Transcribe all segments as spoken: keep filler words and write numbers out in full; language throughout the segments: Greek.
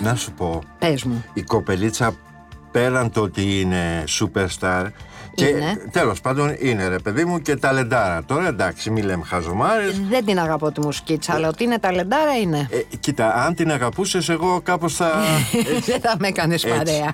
Να σου πω. Πες μου. Η κοπελίτσα, πέραν το ότι είναι superstar, και τέλος πάντων είναι, ρε παιδί μου, και ταλεντάρα. Τώρα εντάξει, μην λέμε χαζομάρες. Δεν την αγαπώ τη μουσική της, αλλά ότι είναι ταλεντάρα είναι. Ε, κοίτα, αν την αγαπούσες, εγώ κάπως θα. Δεν θα με έκανες παρέα.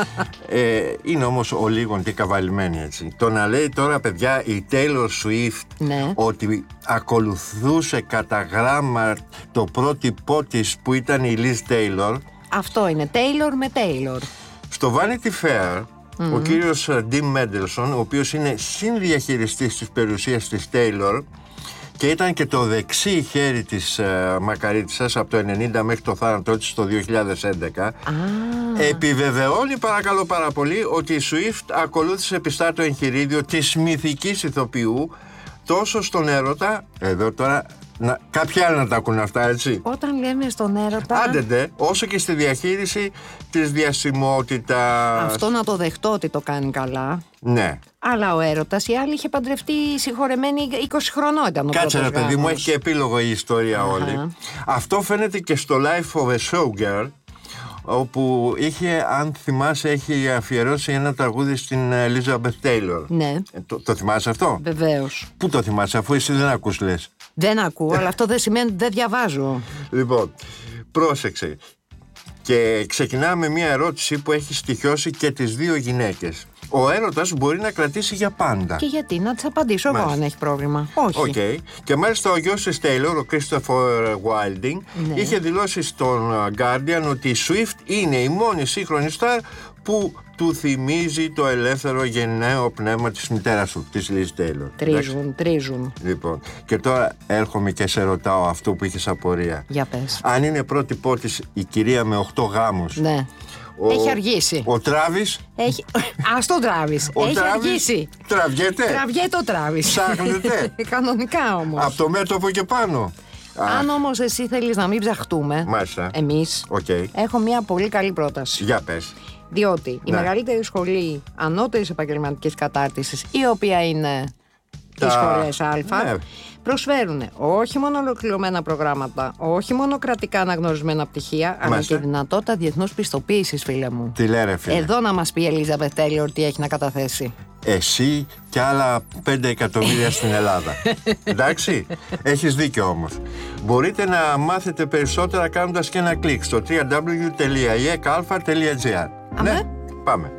ε, είναι όμως ο λίγον και καβαλημένη, έτσι. Το να λέει τώρα, παιδιά, η Taylor Swift, ναι, ότι ακολουθούσε κατά γράμμα το πρότυπό της που ήταν η Liz Taylor. Αυτό είναι, Taylor με Taylor. Στο Vanity Fair, mm-hmm, ο κύριος Dean Mendelsohn, ο οποίος είναι συνδιαχειριστής της περιουσίας της Taylor και ήταν και το δεξί χέρι της uh, μακαρίτισσας από το ενενήντα μέχρι το θάνατό της το δύο χιλιάδες έντεκα, ah, επιβεβαιώνει παρακαλώ πάρα πολύ ότι η Swift ακολούθησε πιστά το εγχειρίδιο της μυθικής ηθοποιού τόσο στον έρωτα, εδώ τώρα να, κάποιοι άλλοι να τα ακούν αυτά, έτσι. Όταν λέμε στον έρωτα, άντεντε, όσο και στη διαχείριση της διασημότητας. Αυτό να το δεχτώ ότι το κάνει καλά. Ναι. Αλλά ο έρωτας, η άλλη είχε παντρευτεί συγχωρεμένη είκοσι χρονών ήταν ο πρώτος. Κάτσε ρε παιδί μου, έχει και επίλογο η ιστορία uh-huh. όλη. Αυτό φαίνεται και στο Life of a Showgirl, όπου είχε, αν θυμάσαι, έχει αφιερώσει ένα τραγούδι στην Elizabeth Taylor. Ναι. Ε, το, το θυμάσαι αυτό? Βεβαίως. Πού το θυμάσαι, αφού εσύ δεν ακούς, λες? Δεν ακούω, αλλά αυτό δεν σημαίνει ότι δεν διαβάζω. Λοιπόν, πρόσεξε. Και ξεκινάμε μια ερώτηση που έχει στοιχειώσει και τις δύο γυναίκες. Ο έρωτας μπορεί να κρατήσει για πάντα. Και γιατί, να της απαντήσω εγώ αν έχει πρόβλημα. Όχι. Okay. Και μάλιστα ο γιος της Taylor, ο Christopher Wilding, ναι, είχε δηλώσει στον Guardian ότι η Swift είναι η μόνη σύγχρονη στάρ που του θυμίζει το ελεύθερο γενναίο πνεύμα της μητέρας του, της Liz Taylor. Τρίζουν, τρίζουν. Λοιπόν, και τώρα έρχομαι και σε ρωτάω αυτό που είχες απορία. Για πες. Αν είναι πρώτη της η κυρία με οχτώ γάμους. Ναι. Ο, έχει αργήσει. Ο Τράβης. Έχει... Ας τον Τράβης. Ο έχει Τράβης αργήσει. Τραβιέται. Τραβιέται ο Τράβης. Ψάχνετε. Κανονικά όμως. Από το μέτωπο και πάνω. Αν όμως εσύ θέλεις να μην ψαχτούμε, μάλιστα, εμείς, okay, έχω μια πολύ καλή πρόταση. Για πες. Διότι η ναι, μεγαλύτερη σχολή ανώτερης επαγγελματικής κατάρτισης, η οποία είναι τις σχολές Α, ναι, προσφέρουν όχι μόνο ολοκληρωμένα προγράμματα, όχι μόνο κρατικά αναγνωρισμένα πτυχία, αλλά και δυνατότητα διεθνούς πιστοποίησης, φίλε μου. Τι λέρε, φίλε. Εδώ να μας πει η Elizabeth Taylor τι έχει να καταθέσει. Εσύ και άλλα πέντε εκατομμύρια στην Ελλάδα. Εντάξει, έχεις δίκιο όμως. Μπορείτε να μάθετε περισσότερα κάνοντας και ένα κλικ στο double-u double-u double-u τελεία ι ε κ α τελεία τζι άρ. Ναι, πάμε.